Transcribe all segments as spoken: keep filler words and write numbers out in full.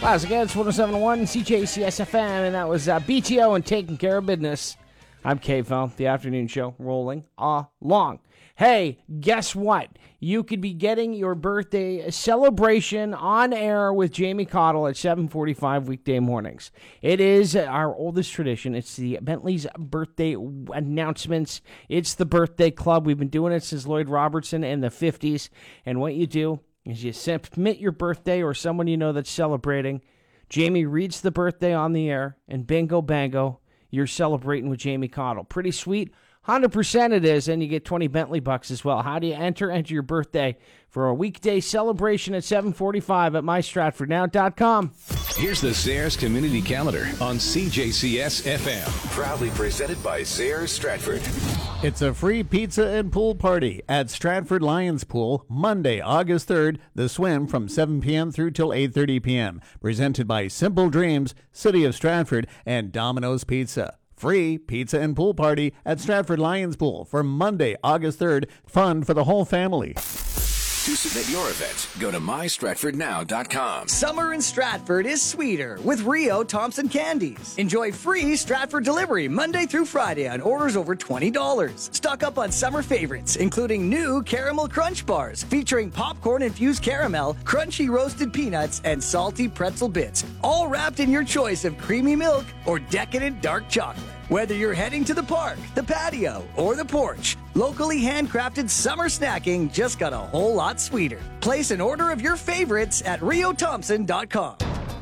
Classic Hits one oh seven point one C J C S F M, and that was uh, B T O and Taking Care of Business. I'm K-Fel, the afternoon show rolling along. Hey, guess what? You could be getting your birthday celebration on air with Jamie Cottle at seven forty-five weekday mornings. It is our oldest tradition. It's the Bentley's birthday announcements. It's the birthday club. We've been doing it since Lloyd Robertson in the fifties. And what you do is you submit your birthday or someone you know that's celebrating. Jamie reads the birthday on the air, and bingo bango, you're celebrating with Jamie Cottle. Pretty sweet. one hundred percent it is, and you get twenty Bentley bucks as well. How do you enter? Enter your birthday for a weekday celebration at seven forty-five at my stratford now dot com. Here's the Sayers Community Calendar on C J C S F M. Proudly presented by Sayers Stratford. It's a free pizza and pool party at Stratford Lions Pool, Monday, August third, the swim from seven p.m. through till eight thirty p.m. Presented by Simple Dreams, City of Stratford, and Domino's Pizza. Free pizza and pool party at Stratford Lions Pool for Monday, August third. Fun for the whole family. To submit your event, go to my stratford now dot com. Summer in Stratford is sweeter with Rio Thompson Candies. Enjoy free Stratford delivery Monday through Friday on orders over twenty dollars. Stock up on summer favorites, including new Caramel Crunch Bars featuring popcorn-infused caramel, crunchy roasted peanuts, and salty pretzel bits, all wrapped in your choice of creamy milk or decadent dark chocolate. Whether you're heading to the park, the patio, or the porch, locally handcrafted summer snacking just got a whole lot sweeter. Place an order of your favorites at rio thompson dot com.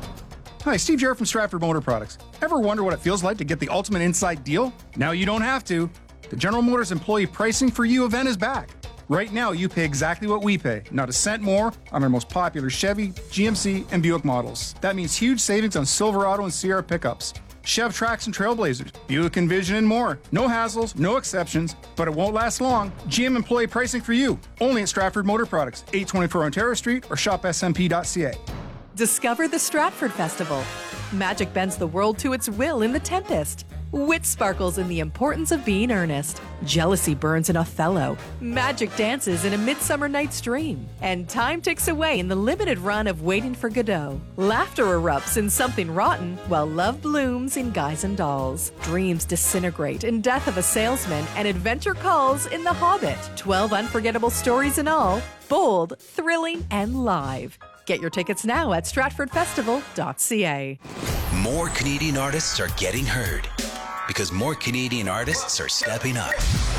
Hi, Steve Jarrett from Stratford Motor Products. Ever wonder what it feels like to get the ultimate inside deal? Now you don't have to. The General Motors Employee Pricing for You event is back. Right now, you pay exactly what we pay, not a cent more, on our most popular Chevy, G M C, and Buick models. That means huge savings on Silverado and Sierra pickups, Chev Trax and Trailblazers, Buick Envision, and more. No hassles, no exceptions, but it won't last long. G M Employee Pricing for You, only at Stratford Motor Products, eight twenty-four Ontario Street, or shop s m p dot c a. Discover the Stratford Festival. Magic bends the world to its will in The Tempest. Wit sparkles in the importance of being earnest. Jealousy burns in Othello. Magic dances in A Midsummer Night's Dream. And time ticks away in the limited run of Waiting for Godot. Laughter erupts in Something Rotten, while love blooms in Guys and Dolls. Dreams disintegrate in Death of a Salesman, and adventure calls in The Hobbit. Twelve unforgettable stories in all, bold, thrilling, and live. Get your tickets now at stratford festival dot c a. More Canadian artists are getting heard because more Canadian artists are stepping up.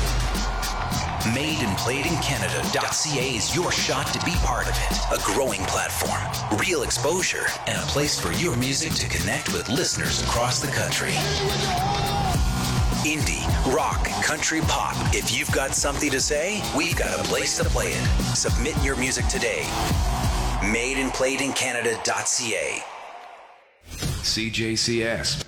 made and played in Canada dot c a is your shot to be part of it. A growing platform, real exposure, and a place for your music to connect with listeners across the country. Indie, rock, country, pop. If you've got something to say, we've got a place to play it. Submit your music today. made and played in Canada dot c a. C J C S